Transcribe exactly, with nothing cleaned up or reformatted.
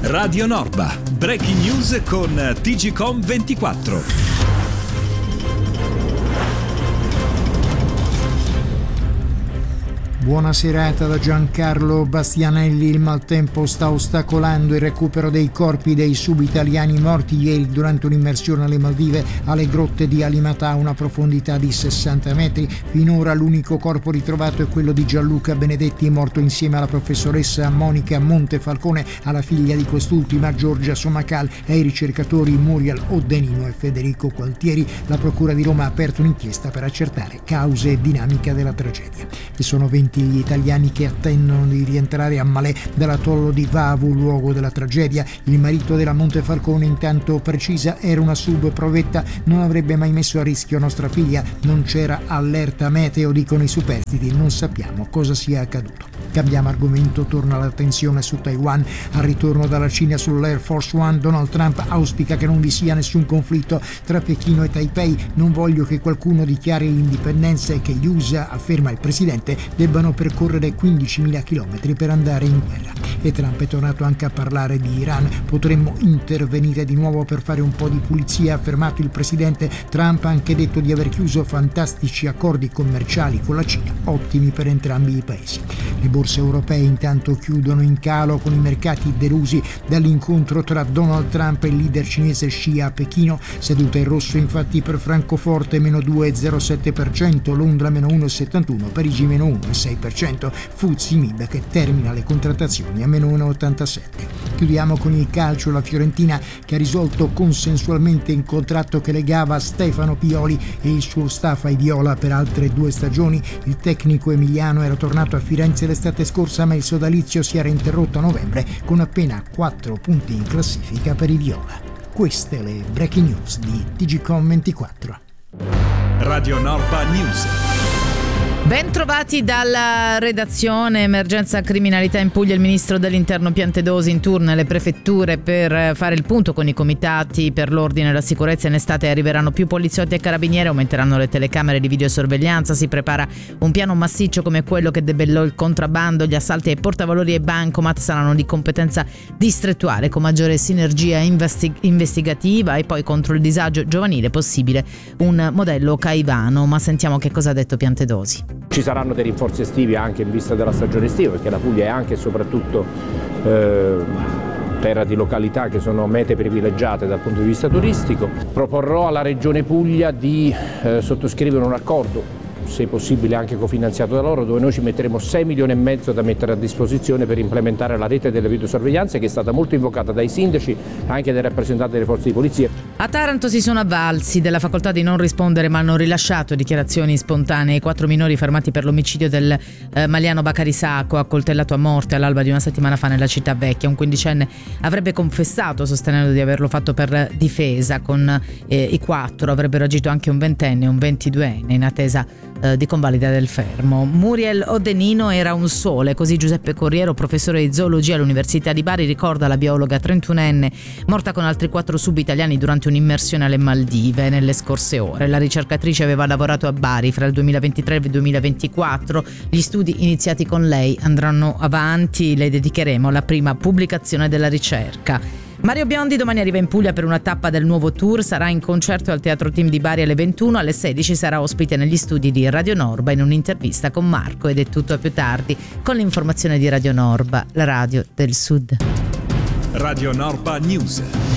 Radio Norba, breaking news con T G Com ventiquattro. Buona serata da Giancarlo Bastianelli. Il maltempo sta ostacolando il recupero dei corpi dei subitaliani morti ieri durante un'immersione alle Maldive alle grotte di Alimatà a una profondità di sessanta metri. Finora l'unico corpo ritrovato è quello di Gianluca Benedetti, morto insieme alla professoressa Monica Montefalcone, alla figlia di quest'ultima Giorgia Somacal e ai ricercatori Muriel Odenino e Federico Gualtieri. La Procura di Roma ha aperto un'inchiesta per accertare cause e dinamica della tragedia. E sono venti gli italiani che attendono di rientrare a Malé dall'atollo di Vavu, luogo della tragedia. Il marito della Montefalcone intanto precisa: era una sub provetta, non avrebbe mai messo a rischio nostra figlia, non c'era allerta meteo, dicono i superstiti, non sappiamo cosa sia accaduto. Cambiamo argomento, torna l'attenzione su Taiwan. Al ritorno dalla Cina sull'Air Force One, Donald Trump auspica che non vi sia nessun conflitto tra Pechino e Taipei. Non voglio che qualcuno dichiari l'indipendenza e che gli U S A, afferma il presidente, debbano percorrere quindicimila chilometri per andare in guerra. E Trump è tornato anche a parlare di Iran. Potremmo intervenire di nuovo per fare un po' di pulizia, ha affermato il presidente. Trump ha anche detto di aver chiuso fantastici accordi commerciali con la Cina, ottimi per entrambi i paesi. Le borse europee intanto chiudono in calo, con i mercati delusi dall'incontro tra Donald Trump e il leader cinese Xi a Pechino. Seduta in rosso infatti per Francoforte meno due virgola zero sette per cento, Londra meno uno virgola settantuno, Parigi meno uno virgola sei per cento, F T S E M I B che termina le contrattazioni a meno uno virgola ottantasette. Chiudiamo con il calcio. La Fiorentina, che ha risolto consensualmente il contratto che legava Stefano Pioli e il suo staff ai viola per altre due stagioni. Il tecnico emiliano era tornato a Firenze l'estate scorsa, ma il sodalizio si era interrotto a novembre con appena quattro punti in classifica per i viola. Queste le breaking news di T G Com ventiquattro. Radio Norba News. Ben trovati dalla redazione. Emergenza criminalità in Puglia. Il ministro dell'Interno Piantedosi in turno alle prefetture per fare il punto con i comitati per l'ordine e la sicurezza. In estate arriveranno più poliziotti e carabinieri, aumenteranno le telecamere di videosorveglianza, si prepara un piano massiccio come quello che debellò il contrabbando. Gli assalti ai portavalori e bancomat saranno di competenza distrettuale, con maggiore sinergia investi- investigativa, e poi contro il disagio giovanile possibile un modello Caivano. Ma sentiamo che cosa ha detto Piantedosi. Ci saranno dei rinforzi estivi anche in vista della stagione estiva, perché la Puglia è anche e soprattutto eh, terra di località che sono mete privilegiate dal punto di vista turistico. Proporrò alla Regione Puglia di eh, sottoscrivere un accordo, se possibile anche cofinanziato da loro, dove noi ci metteremo sei milioni e mezzo da mettere a disposizione per implementare la rete delle videosorveglianze, che è stata molto invocata dai sindaci e anche dai rappresentanti delle forze di polizia. A Taranto si sono avvalsi della facoltà di non rispondere, ma hanno rilasciato dichiarazioni spontanee. I quattro minori fermati per l'omicidio del eh, Maliano Bacarisacco, accoltellato a morte all'alba di una settimana fa nella città vecchia. Un quindicenne avrebbe confessato, sostenendo di averlo fatto per difesa. Con eh, i quattro avrebbero agito anche un ventenne e un ventiduenne in attesa eh, di convalida del fermo. Muriel Odenino era un sole, così Giuseppe Corriero, professore di zoologia all'Università di Bari, ricorda la biologa trentunenne morta con altri quattro subitaliani durante un'immersione alle Maldive nelle scorse ore. La ricercatrice aveva lavorato a Bari fra il duemilaventitré e il duemilaventiquattro. Gli studi iniziati con lei andranno avanti, le dedicheremo la prima pubblicazione della ricerca. Mario Biondi domani arriva in Puglia per una tappa del nuovo tour, sarà in concerto al Teatro Team di Bari alle ventuno, alle sedici sarà ospite negli studi di Radio Norba in un'intervista con Marco, ed è tutto a più tardi con l'informazione di Radio Norba, la radio del Sud. Radio Norba News.